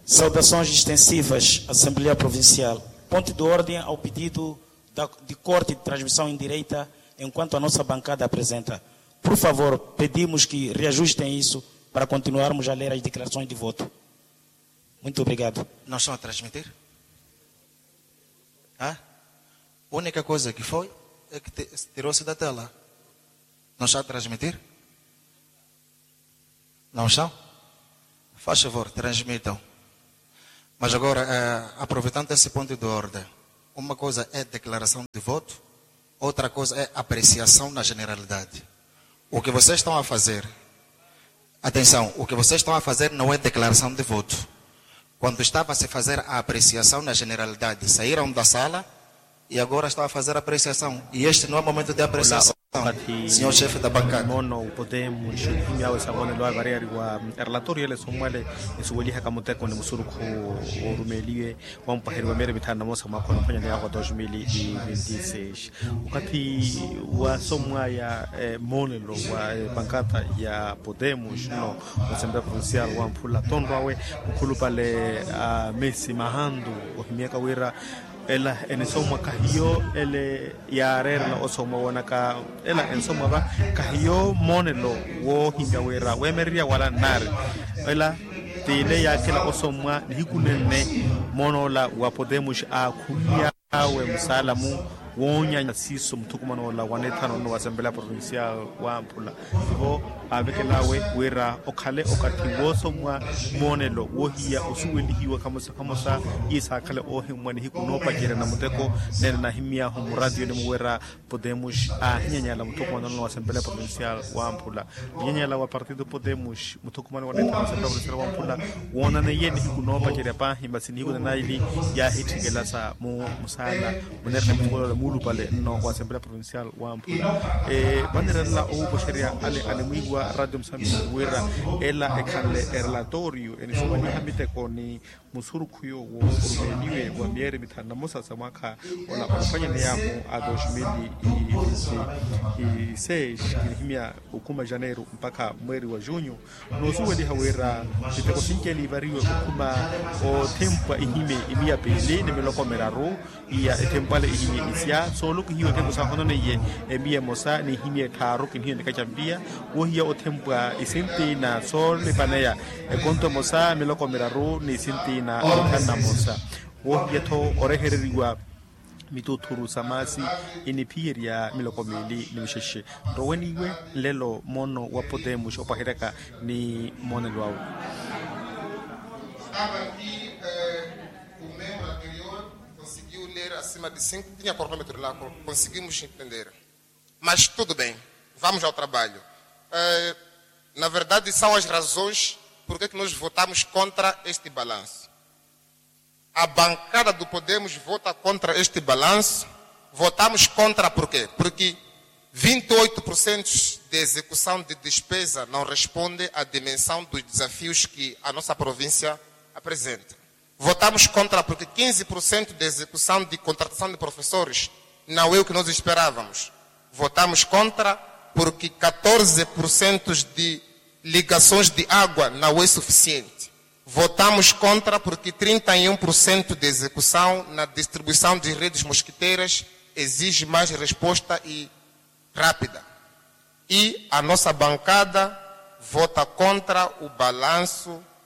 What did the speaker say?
Saudações extensivas, Assembleia Provincial. Ponto de ordem ao pedido de corte de transmissão indireita enquanto a nossa bancada apresenta. Por favor, pedimos que reajustem isso para continuarmos a ler as declarações de voto. Muito obrigado. Não estão a transmitir? A única coisa que foi é que tirou-se da tela. Não está a transmitir? Não estão? Faz favor, transmitam. Mas agora, aproveitando esse ponto de ordem, uma coisa é declaração de voto, outra coisa é apreciação na generalidade. O que vocês estão a fazer, atenção, o que vocês estão a fazer não é declaração de voto. Quando estava a se fazer a apreciação na generalidade, saíram da sala e agora estão a fazer a apreciação. E este não é momento de apreciação. Senhor chefe da bancada. Mono podemos inyawe sabone lo abareri wa relator yele somwale esuweli haka muteko ni musuruku orumeliwe wa mpaheri wa mere bitana mosa makono fanya ni yako 2026 wakati wa somwa ya monelo wa bankata ya Podemos no Assembleia Provincial wa mpula tonrawe mkulu pale Messi Mahandu ohimieka wira ela enisoma kahiyo ele yarera la osoma wanaka ela ensoma ba kahiyo monelo wo hingawera wemeria wala nar ela tile ya kila osoma hikunene monola wa Podemos a kunya we msalamu wonya siso mtukumano la wanetano no Assembleia Provincial wa mpula bo abekelawe wera okale okati wosomwa monelo wohia osuweli hiwa kamosa isa kale ohimwani hikunopa jere na muteko nene na himia hum radio ni mwera Podemos nyanyala mtukumano no Assembleia Provincial wa mpula nyanyala wa partido Podemos mtukumano wanetano Assembleia Provincial wa mpula wona ne yeni hikunopa jere pa himbasini hiku na ili ya hitigela sa musala munerne mtukumano mulu pale no wa Assembleia Provincial wa mpula bandera la obo sheria ale mwiwa radio msami wera ela ekale relatorio enisumani hamite koni musurukuyo wo urumeliwe wa miere mitana mosa samaka wala kufanya ni yamo a 2026 kilihimia hukuma Janeiro mpaka mwezi wa Junho no suwedi hawera biteko sinkeli variwe hukuma o tempa ihime imia pele ne meloko meraro iya tempale ihime isia solo hiyo tempo sa hono ne ye emia mosa ni hime taro kinhiyo ne kachambia wo hiya o tempa isinti na sol le panaya e konto mosa meloko meraro ni isinti na kana mosa wo hiya to orehereriwa mituturu samasi inipiria miloko mili nimsheshe roweniwe lelo mono wa Podemos opahireka ni monelo ao aqui o membro anterior conseguiu ler acima de 5, tinha cronômetro lá, conseguimos entender. Mas tudo bem, vamos ao trabalho. Na verdade, são as razões por que nós votamos contra este balanço. A bancada do Podemos vota contra este balanço. Votamos contra por quê? Porque 28% de execução de despesa não responde à dimensão dos desafios que a nossa província apresenta. Votamos contra porque 15% de execução de contratação de professores não é o que nós esperávamos. Votamos contra porque 14% de ligações de água não é suficiente. Votamos contra porque 31% de execução na distribuição de redes mosquiteiras exige mais resposta e rápida. E a nossa bancada vota contra o balanço